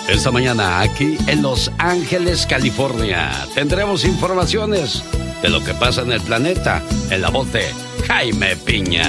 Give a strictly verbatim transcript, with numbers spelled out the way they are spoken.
Esta mañana aquí en Los Ángeles, California, tendremos informaciones de lo que pasa en el planeta en la voz de Jaime Piña.